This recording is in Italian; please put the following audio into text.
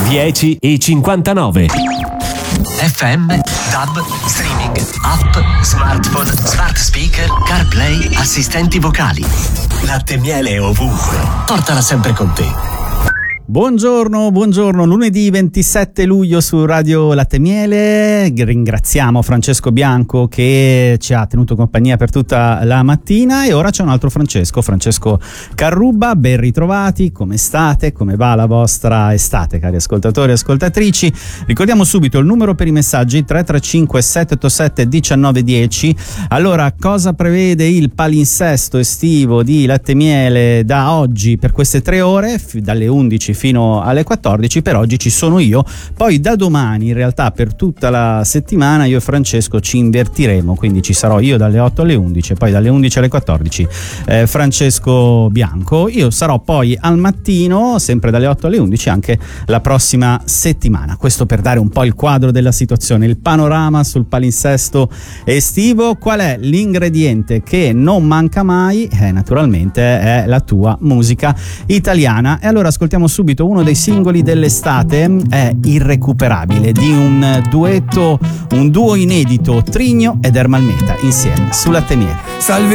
10:59. FM, DAB, streaming, app, smartphone, smart speaker, CarPlay, assistenti vocali. Latte e miele ovunque. Portala sempre con te. Buongiorno, lunedì 27 luglio su Radio Latte e Miele. Ringraziamo Francesco Bianco che ci ha tenuto compagnia per tutta la mattina, e ora c'è un altro Francesco Carrubba. Ben ritrovati, come state? Come va la vostra estate, cari ascoltatori e ascoltatrici? Ricordiamo subito il numero per i messaggi: 335 787 1910. Allora, cosa prevede il palinsesto estivo di Latte e Miele da oggi per queste 3 ore, dalle 11 fino alle 14? Per oggi ci sono io, poi da domani in realtà per tutta la settimana io e Francesco ci invertiremo, quindi ci sarò io dalle 8 alle 11, poi dalle 11 alle 14 Francesco Bianco. Io sarò poi al mattino sempre dalle 8 alle 11 anche la prossima settimana. Questo per dare un po' il quadro della situazione, il panorama sul palinsesto estivo. Qual è l'ingrediente che non manca mai? Naturalmente è la tua musica italiana. E allora ascoltiamo subito uno dei singoli dell'estate, è Irrecuperabile, di un duo inedito, Trigno ed Ermal Meta insieme su Latte e Miele. Salve